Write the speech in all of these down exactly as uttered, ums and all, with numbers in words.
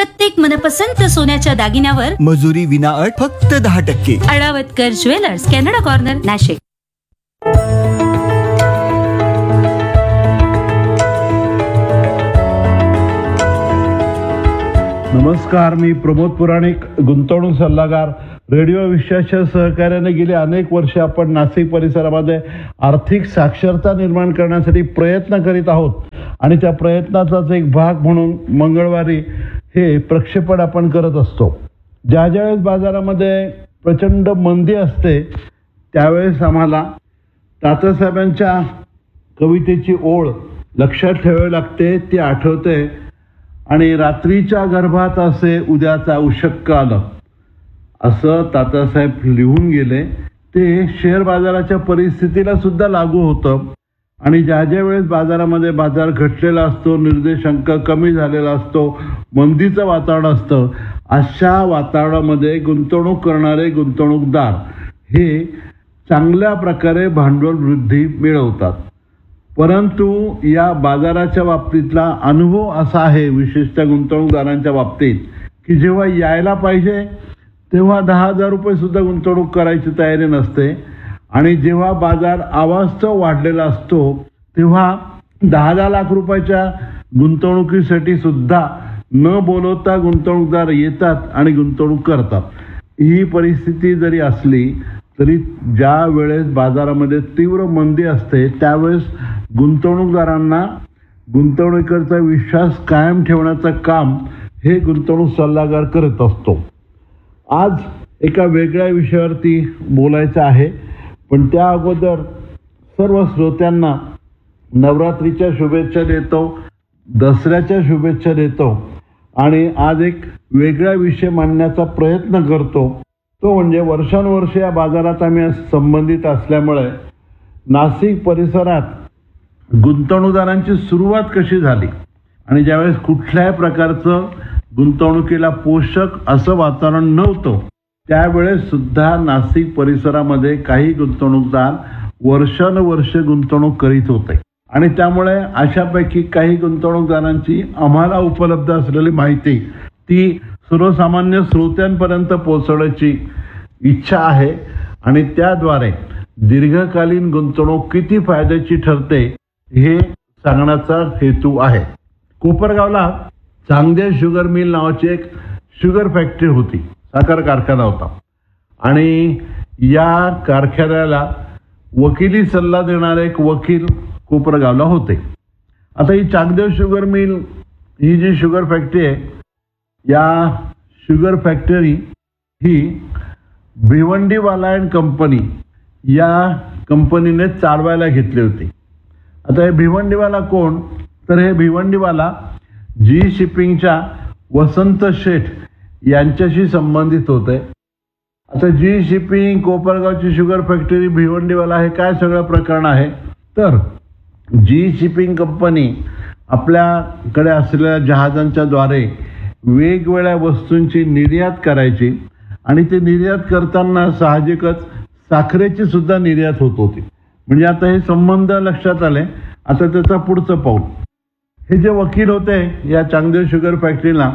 प्रत्येक मनपसंत सोन्याच्या दागिन्यावर मजुरी विना अट फक्त दहा टक्के. अडावतकर ज्वेलर्स, कॅनडा कॉर्नर, नाशिक. नमस्कार, मी प्रमोद पुराणिक, गुंतवणूक सल्लागार. रेडिओ विश्वाच्या सहकार्याने गेली अनेक वर्षे आपण नाशिक परिसरामध्ये आर्थिक साक्षरता निर्माण करण्यासाठी प्रयत्न करीत आहोत आणि त्या प्रयत्नाचाच एक भाग म्हणून मंगळवारी हे प्रक्षेपण आपण करत असतो. ज्या ज्यावेळेस बाजारामध्ये प्रचंड मंदी असते त्यावेळेस आम्हाला तात्यासाहेबांच्या कवितेची ओळ लक्षात ठेवावी लागते, ती आठवते. आणि रात्रीच्या गर्भात असे उद्याचा उशक्क आलं, असं तात्यासाहेब लिहून गेले. ते शेअर बाजाराच्या परिस्थितीला सुद्धा लागू होतं. आणि ज्या ज्या वेळेस बाजारामध्ये बाजार घटलेला असतो, निर्देशांक कमी झालेला असतो, मंदीचं वातावरण असतं, अशा वातावरणामध्ये गुंतवणूक करणारे गुंतवणूकदार हे चांगल्या प्रकारे भांडवल वृद्धी मिळवतात. परंतु या बाजाराच्या बाबतीतला अनुभव असा आहे, विशेषतः गुंतवणूकदारांच्या बाबतीत, की जेव्हा यायला पाहिजे तेव्हा दहा हजार रुपये सुद्धा गुंतवणूक करायची तयारी नसते आणि जेव्हा बाजार अवास्तव वाढलेला असतो तेव्हा दहा दहा लाख रुपयाच्या गुंतवणुकीसाठी सुद्धा न बोलवता गुंतवणूकदार येतात आणि गुंतवणूक करतात. ही परिस्थिती जरी असली तरी ज्या वेळेस बाजारामध्ये तीव्र मंदी असते त्यावेळेस गुंतवणूकदारांना गुंतवणुकीचा विश्वास कायम ठेवण्याचं काम हे गुंतवणूक सल्लागार करत असतो. आज एका वेगळ्या विषयावरती बोलायचं आहे, पण त्या अगोदर सर्व श्रोत्यांना नवरात्रीच्या शुभेच्छा देतो, दसऱ्याच्या शुभेच्छा देतो आणि आज एक वेगळा विषय मांडण्याचा प्रयत्न करतो. तो म्हणजे वर्षानुवर्षे या बाजारात आम्ही संबंधित असल्यामुळे नाशिक परिसरात गुंतवणूकदारांची सुरुवात कशी झाली आणि ज्यावेळेस कुठल्याही प्रकारचं गुंतवणुकीला पोषक असं वातावरण नव्हतं त्यावेळेस सुद्धा नाशिक परिसरामध्ये काही गुंतवणूकदार वर्षानुवर्ष गुंतवणूक करीत होते. आणि त्यामुळे अशापैकी काही गुंतवणूकदारांची आम्हाला उपलब्ध असलेली माहिती ती सर्वसामान्य श्रोत्यांपर्यंत पोहोचवण्याची इच्छा आहे आणि त्याद्वारे दीर्घकालीन गुंतवणूक किती फायद्याची ठरते हे सांगण्याचा हेतू आहे. कोपरगावला चांगदेव शुगर मिल नावाची एक शुगर फॅक्टरी होती, साखर कारखाना होता आणि या कारखान्याला वकिली सल्ला देणारे एक वकील कोपरगावला होते. आता ही चांगदेव शुगर मिल ही जी शुगर फॅक्टरी आहे, या sugar factory he भिवंडीवाला and company या कंपनीने चालवायला घेतली होती. आता हे भिवंडीवाला कोण, तर हे भिवंडीवाला जी शिपिंगच्या वसंत शेठ यांच्याशी संबंधित होते. आता जी शिपिंग, कोपरगावची शुगर फॅक्टरी, भिवंडीवाला, हे काय सगळं प्रकरण आहे, तर जी शिपिंग कंपनी आपल्याकडे असलेल्या जहाजांच्या द्वारे वेगवेगळ्या वस्तूंची निर्यात करायची आणि ते निर्यात करताना साहजिकच साखरेची सुद्धा निर्यात होत होती. म्हणजे आता हे संबंध लक्षात आले. आता त्याचा पुढचं पाऊल, हे जे वकील होते या चांगदेव शुगर फॅक्टरीला,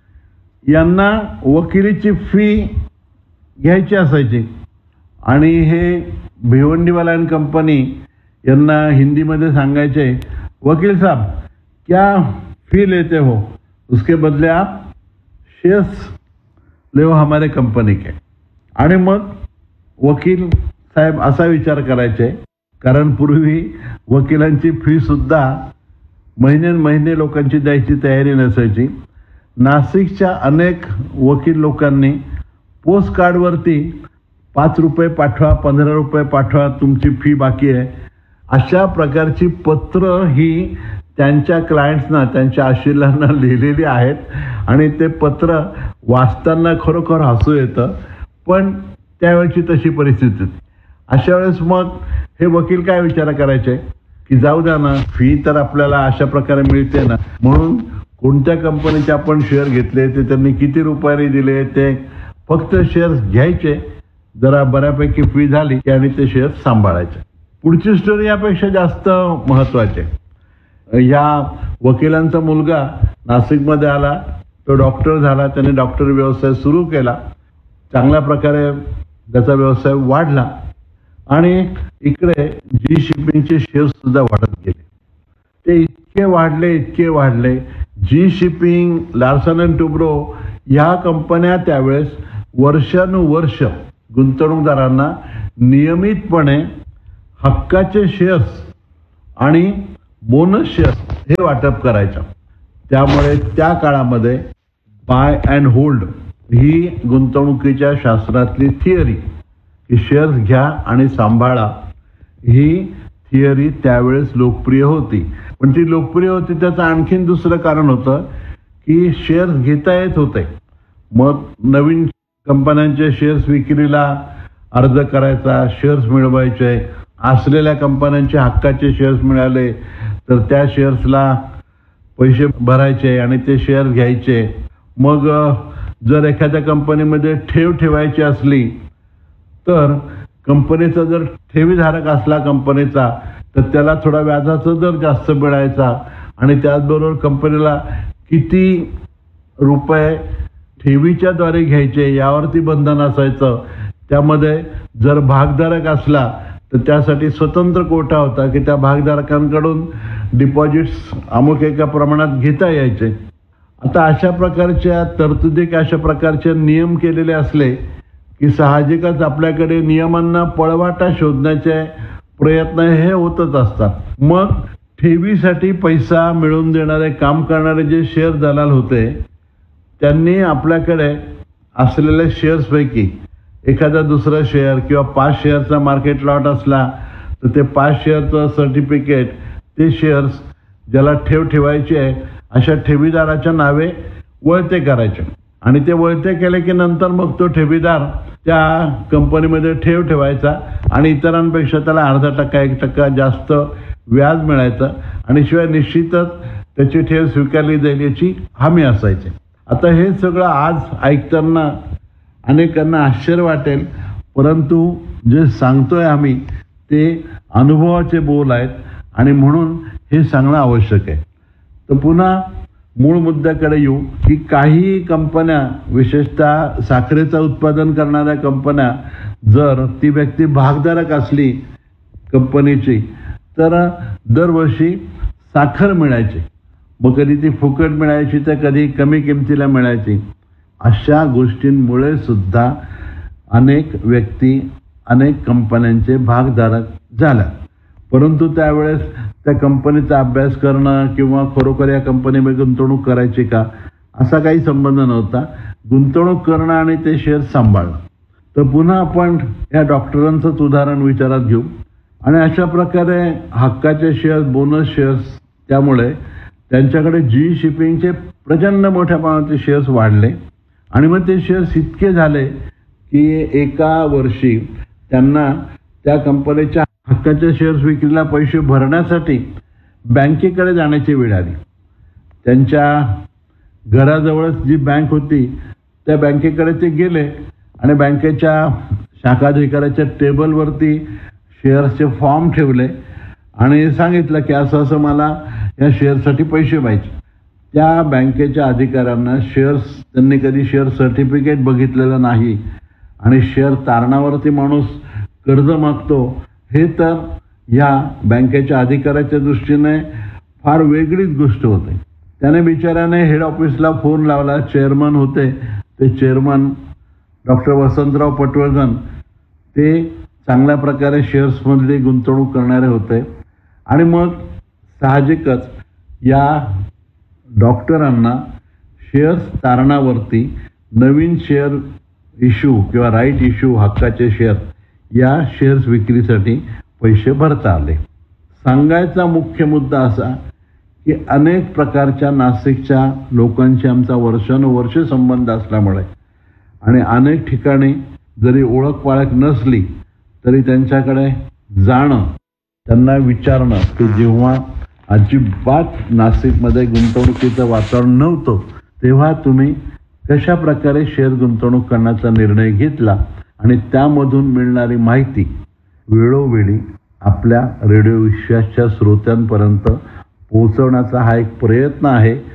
यांना वकिलीची फी घ्यायची असायची आणि हे भिवंडीवाला अँड कंपनी यांना हिंदीमध्ये सांगायचे, वकील साहब क्या फी लेते हो, उसके बदले आप शेयर्स ले हो हमारे कंपनी के. आणि मग वकील साहेब असा विचार करायचे, कारण पूर्वी वकिलांची फी सुद्धा महिने महिने लोकांची द्यायची तयारी नसायची. नाशिकच्या अनेक वकील लोकांनी पोस्ट कार्डवरती पाच रुपये पाठवा, पंधरा रुपये पाठवा, तुमची फी बाकी आहे, अशा प्रकारची पत्र ही त्यांच्या क्लायंट्सना, त्यांच्या आशिलांना लिहिलेली आहेत. आणि ते पत्र वाचताना खरोखर हसू येतं, पण त्यावेळची तशी परिस्थिती होती. अशा वेळेस मग हे वकील काय विचार करायचे की जाऊ द्या ना, फी तर आपल्याला अशा प्रकारे मिळते ना, म्हणून कोणत्या कंपनीचे आपण शेअर घेतले, ते त्यांनी किती रुपयाने दिले, ते फक्त शेअर्स घ्यायचे, जरा बऱ्यापैकी फी झाली की आणि ते शेअर्स सांभाळायचे. पुढची स्टोरी यापेक्षा जास्त महत्त्वाची. ह्या वकिलांचा मुलगा नाशिकमध्ये आला, तो डॉक्टर झाला, त्याने डॉक्टर व्यवसाय सुरू केला, चांगल्या प्रकारे त्याचा व्यवसाय वाढला आणि इकडे जी शिपिंगचे शेअर सुद्धा वाढत गेले. ते इतके वाढले इतके वाढले जी शिपिंग, लार्सन अँड टुब्रो ह्या कंपन्या त्यावेळेस वर्षानुवर्ष गुंतवणूकदारांना नियमितपणे हक्काचे शेअर्स आणि बोनस शेअर्स हे वाटप करायच्या. त्यामुळे त्या काळामध्ये बाय अँड होल्ड ही गुंतवणुकीच्या शास्त्रातली थिअरी की शेअर्स घ्या आणि सांभाळा ही थिअरी त्यावेळेस लोकप्रिय होती. पण ती लोकप्रिय होती त्याचं आणखीन दुसरं कारण होतं की शेअर्स घेता येत होते. मग नवीन कंपन्यांचे शेअर्स विक्रीला अर्ज करायचा, शेअर्स मिळवायचे, असलेल्या कंपन्यांचे हक्काचे शेअर्स मिळाले तर त्या शेअर्सला पैसे भरायचे आणि ते शेअर घ्यायचे. मग जर एखाद्या कंपनीमध्ये ठेव ठेवायची असली तर कंपनीचा जर ठेवीधारक असला कंपनीचा तर त्याला थोडा व्याजाचा दर जास्त मिळायचा आणि त्याचबरोबर कंपनीला किती रुपये ठेवीच्या द्वारे घ्यायचे यावरती बंधन असायचं. त्यामध्ये जर भागधारक असला तर त्यासाठी स्वतंत्र कोटा होता की त्या भागधारकांकडून डिपॉझिट्स अमुक एका प्रमाणात घेता यायचे. आता अशा प्रकारच्या तरतुदी, अशा प्रकारचे नियम केलेले असले की साहजिकच आपल्याकडे नियमांना पळवाटा शोधण्याचे प्रयत्न हे होतच असतात. मग ठेवीसाठी पैसा मिळवून देणारे काम करणारे जे शेअर दलाल होते त्यांनी आपल्याकडे असलेल्या शेअर्सपैकी एखादा दुसरा शेअर किंवा पाच शेअरचा मार्केट लॉट असला तर ते पाच शेअरचं सर्टिफिकेट ते शेअर्स ज्याला ठेव ठेवायचे आहे अशा ठेवीदाराच्या नावे वळते करायचे आणि ते वळते केले की नंतर मग तो ठेवीदार त्या कंपनीमध्ये ठेव ठेवायचा आणि इतरांपेक्षा त्याला अर्धा टक्का एक टक्का जास्त व्याज मिळायचं आणि शिवाय निश्चितच त्याची ठेव स्वीकारली जाईल याची हमी असायची. आता हे सगळं आज ऐकताना अनेकांना आश्चर्य वाटेल, परंतु जे सांगतोय आम्ही ते अनुभवाचे बोल आहेत आणि म्हणून हे सांगणं आवश्यक आहे. तर पुन्हा मूळ मुद्द्याकडे येऊ की काही कंपन्या, विशेषतः साखरेचं उत्पादन करणाऱ्या कंपन्या, जर ती व्यक्ती भागधारक असली कंपनीची तर दरवर्षी साखर मिळायची. मग कधी ती फुकट मिळायची तर कधी कमी किमतीला मिळायची. अशा गोष्टींमुळे सुद्धा अनेक व्यक्ती अनेक कंपन्यांचे भागधारक झाल्या. परंतु त्यावेळेस त्या कंपनीचा अभ्यास करणं किंवा खरोखर या कंपनीमध्ये गुंतवणूक करायची का असा काही संबंध नव्हता. गुंतवणूक करणं आणि ते शेअर सांभाळणं. तर पुन्हा आपण या डॉक्टरांचंच उदाहरण विचारात घेऊ आणि अशा प्रकारे हक्काचे शेअर्स, बोनस शेअर्स, त्यामुळे त्यांच्याकडे जी शिपिंगचे प्रचंड मोठ्या प्रमाणात शेअर्स वाढले आणि मग ते शेअर्स इतके झाले की एका वर्षी त्यांना त्या कंपनीच्या हक्काचे शेअर्स विक्रीला पैसे भरण्यासाठी बँकेकडे जाण्याची वेळ आली. त्यांच्या घराजवळच जी बँक होती त्या बँकेकडे ते गेले आणि बँकेच्या शाखाधिकाऱ्याच्या टेबलवरती शेअर्सचे फॉर्म ठेवले आणि सांगितलं की असं असं मला या शेअरसाठी पैसे पाहिजे. त्या बँकेच्या अधिकाऱ्यांना शेअर्स, त्यांनी कधी शेअर सर्टिफिकेट बघितलेलं नाही आणि शेअर तारणावरती माणूस कर्ज मागतो हे तर या बँकेच्या अधिकाऱ्याच्या दृष्टीने फार वेगळीच गोष्ट होते. त्याने बिचाऱ्याने हेड ऑफिसला फोन लावला. चेअरमन होते ते चेअरमन डॉक्टर वसंतराव पटवर्धन, ते चांगल्या प्रकारे शेअर्समधली गुंतवणूक करणारे होते आणि मग साहजिकच या डॉक्टरांना शेअर्स तारणावरती नवीन शेअर इश्यू किंवा राईट इश्यू, हक्काचे शेअर, या शेअर्स विक्रीसाठी पैसे भरता आले. सांगायचा मुख्य मुद्दा असा की अनेक प्रकारच्या नाशिकच्या लोकांशी आमचा वर्षानुवर्ष संबंध असल्यामुळे आणि अनेक ठिकाणी जरी ओळख पाळख नसली तरी त्यांच्याकडे जाणं, त्यांना विचारणं की जेव्हा अजिबात नाशिकमध्ये गुंतवणुकीचं वातावरण नव्हतं तेव्हा तुम्ही कशा प्रकारे शेअर गुंतवणूक करण्याचा निर्णय घेतला आणि त्यामधून मिळणारी माहिती वेळोवेळी आपल्या रेडिओ विश्वासच्या श्रोत्यांपर्यंत पोहोचवण्याचा हा एक प्रयत्न आहे.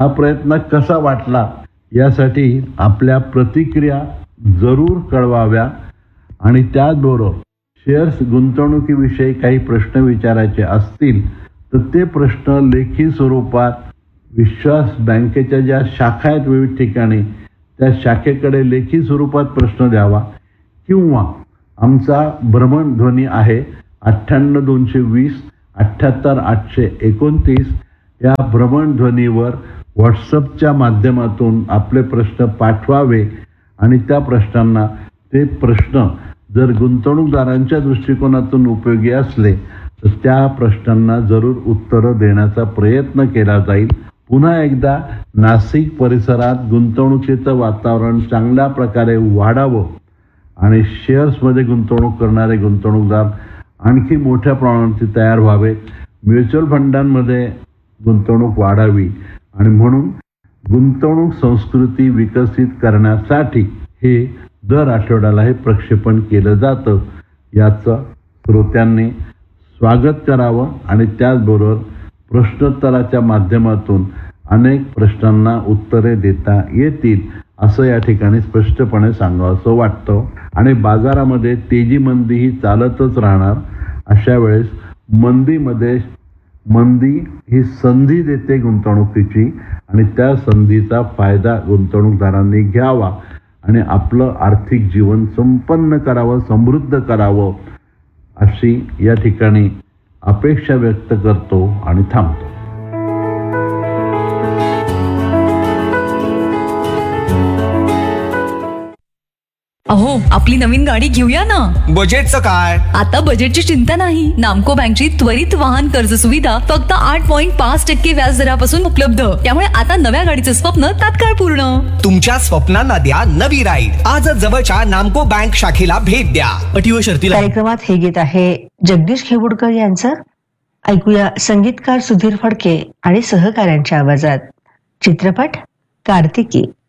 हा प्रयत्न कसा वाटला यासाठी आपल्या प्रतिक्रिया जरूर कळवाव्या आणि त्याचबरोबर शेअर्स गुंतवणुकीविषयी काही प्रश्न विचारायचे असतील तर ते प्रश्न लेखी स्वरूपात विश्वास बँकेच्या ज्या शाखा आहेत विविध ठिकाणी त्या शाखेकडे लेखी स्वरूपात प्रश्न द्यावा किंवा आमचा भ्रमणध्वनी आहे अठ्ठ्याण्णव दोनशे वीस अठ्ठ्याहत्तर आठशे एकोणतीस या भ्रमणध्वनीवर व्हॉट्सअपच्या माध्यमातून आपले प्रश्न पाठवावे आणि त्या प्रश्नांना ते प्रश्न जर गुंतवणूकदारांच्या दृष्टिकोनातून उपयोगी असले तर त्या प्रश्नांना जरूर उत्तरं देण्याचा प्रयत्न केला जाईल. पुन्हा एकदा नाशिक परिसरात गुंतवणुकीचं वातावरण चांगल्या प्रकारे वाढावं आणि शेअर्समध्ये गुंतवणूक करणारे गुंतवणूकदार आणखी मोठ्या प्रमाणात तयार व्हावेत. म्युच्युअल फंडांमध्ये गुंतवणूक वाढावी आणि म्हणून गुंतवणूक संस्कृती विकसित करण्यासाठी हे दर आठवड्याला हे प्रक्षेपण केलं जातं. याचं श्रोत्यांनी स्वागत करावं आणि त्याचबरोबर प्रश्नोत्तराच्या माध्यमातून अनेक प्रश्नांना उत्तरे देता येतील असं या ठिकाणी स्पष्टपणे सांगावं असं वाटतं. आणि बाजारामध्ये तेजी मंदी ही चालतच राहणार. अशा वेळेस मंदीमध्ये मंदी ही संधी देते गुंतवणुकीची आणि त्या संधीचा फायदा गुंतवणूकदारांनी घ्यावा आणि आपलं आर्थिक जीवन संपन्न करावं, समृद्ध करावं अशी या ठिकाणी अपेक्षा व्यक्त करतो आणि थांबतो. अहो, आपली नवीन गाडी घेऊया ना. बजेटचं काय? आता बजेटची चिंता नाही. नामको बँकची त्वरित वाहन कर्ज सुविधा फक्त आठ पॉईंट पाच टक्के व्याज दरापासून उपलब्ध. त्यामुळे आता नव्या गाडीचं स्वप्न तात्काळ पूर्ण. तुमच्या स्वप्नांना द्या नवी राईड. आजच जवळच्या नामको बँक शाखेला भेट द्या. अटी व शर्ती कार्यक्रमात हे गीत आहे जगदीश खेबुडकर यांचं. ऐकूया संगीतकार सुधीर फडके आणि सहकाऱ्यांच्या आवाजात. चित्रपट कार्तिकी.